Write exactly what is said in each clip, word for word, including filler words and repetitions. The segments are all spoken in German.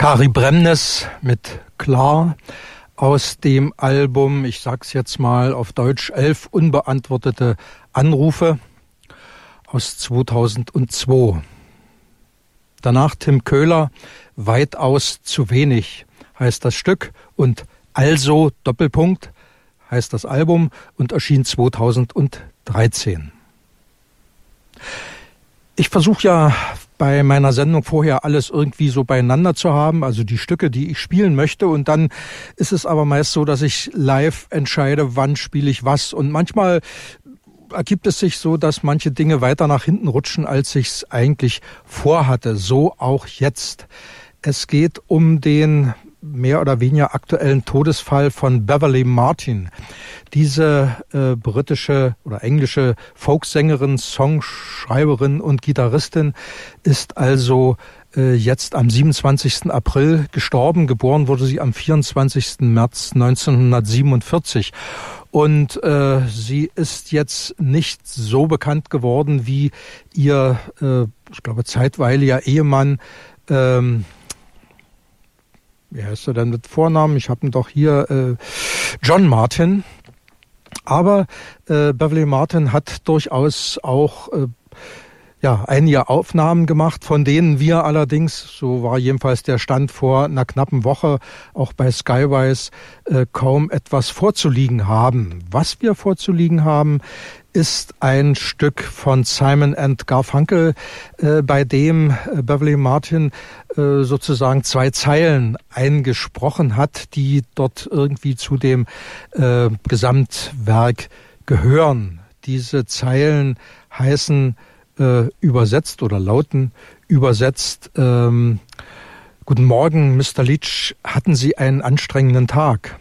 Kari Bremnes mit Klar aus dem Album, ich sag's jetzt mal auf Deutsch, elf unbeantwortete Anrufe aus zweitausendzwei. Danach Tim Köhler, Weitaus zu wenig heißt das Stück und Also Doppelpunkt heißt das Album und erschien zweitausenddreizehn. Ich versuche ja bei meiner Sendung vorher alles irgendwie so beieinander zu haben, also die Stücke, die ich spielen möchte, und dann ist es aber meist so, dass ich live entscheide, wann spiele ich was, und manchmal ergibt es sich so, dass manche Dinge weiter nach hinten rutschen, als ich es eigentlich vorhatte. So auch jetzt. Es geht um den mehr oder weniger aktuellen Todesfall von Beverly Martin. Diese äh, britische oder englische Folksängerin, Songschreiberin und Gitarristin ist also äh, jetzt am siebenundzwanzigsten April gestorben. Geboren wurde sie am vierundzwanzigsten März neunzehnhundertsiebenundvierzig. Und äh, sie ist jetzt nicht so bekannt geworden wie ihr, äh, ich glaube, zeitweiliger Ehemann, ähm, wie heißt er denn mit Vornamen? Ich habe ihn doch hier, äh, John Martin. Aber äh, Beverly Martin hat durchaus auch äh, ja einige Aufnahmen gemacht, von denen wir allerdings, so war jedenfalls der Stand vor einer knappen Woche, auch bei Skywise äh, kaum etwas vorzuliegen haben. Was wir vorzuliegen haben, ist ein Stück von Simon and Garfunkel, äh, bei dem äh, Beverly Martin äh, sozusagen zwei Zeilen eingesprochen hat, die dort irgendwie zu dem äh, Gesamtwerk gehören. Diese Zeilen heißen äh, übersetzt oder lauten übersetzt: ähm, Guten Morgen, Mister Leach, hatten Sie einen anstrengenden Tag?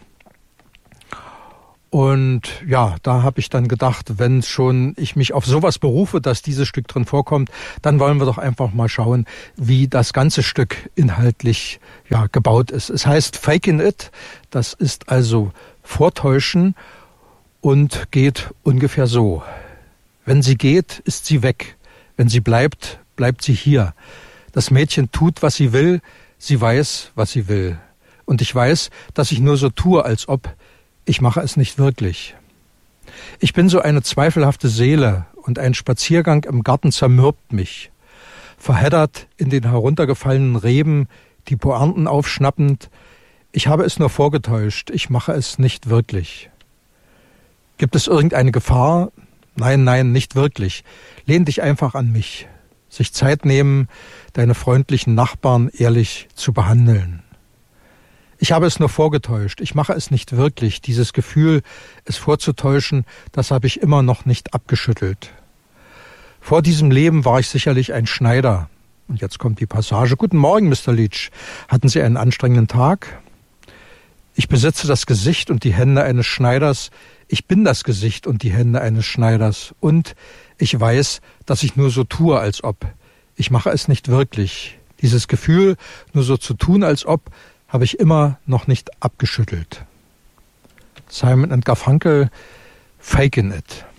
Und ja, da habe ich dann gedacht, wenn schon ich mich auf sowas berufe, dass dieses Stück drin vorkommt, dann wollen wir doch einfach mal schauen, wie das ganze Stück inhaltlich ja gebaut ist. Es heißt Faking It, das ist also Vortäuschen und geht ungefähr so: Wenn sie geht, ist sie weg. Wenn sie bleibt, bleibt sie hier. Das Mädchen tut, was sie will, sie weiß, was sie will. Und ich weiß, dass ich nur so tue, als ob. Ich mache es nicht wirklich. Ich bin so eine zweifelhafte Seele und ein Spaziergang im Garten zermürbt mich. Verheddert in den heruntergefallenen Reben, die Pointen aufschnappend. Ich habe es nur vorgetäuscht, ich mache es nicht wirklich. Gibt es irgendeine Gefahr? Nein, nein, nicht wirklich. Lehn dich einfach an mich. Sich Zeit nehmen, deine freundlichen Nachbarn ehrlich zu behandeln. Ich habe es nur vorgetäuscht, ich mache es nicht wirklich. Dieses Gefühl, es vorzutäuschen, das habe ich immer noch nicht abgeschüttelt. Vor diesem Leben war ich sicherlich ein Schneider. Und jetzt kommt die Passage. Guten Morgen, Mister Leach. Hatten Sie einen anstrengenden Tag? Ich besitze das Gesicht und die Hände eines Schneiders. Ich bin das Gesicht und die Hände eines Schneiders. Und ich weiß, dass ich nur so tue, als ob. Ich mache es nicht wirklich. Dieses Gefühl, nur so zu tun, als ob, habe ich immer noch nicht abgeschüttelt. Simon and Garfunkel, Faking It.